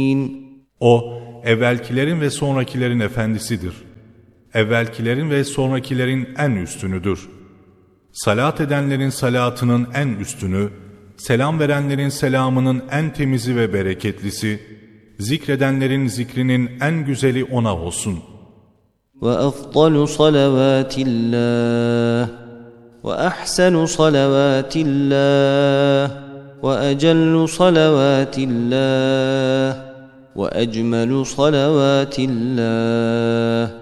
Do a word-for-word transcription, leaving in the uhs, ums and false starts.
O, evvelkilerin ve sonrakilerin efendisidir. Evvelkilerin ve sonrakilerin en üstünüdür. Salat edenlerin salatının en üstünü, selam verenlerin selamının en temizi ve bereketlisi, zikredenlerin zikrinin en güzeli ona olsun. وَأَفْضَلُ صَلَوَاتِ اللّٰهِ وَأَحْسَنُ صَلَوَاتِ اللّٰهِ وَأَجَلُّ صَلَوَاتِ اللّٰهِ وَأَجْمَلُ صَلَوَاتِ اللّٰهِ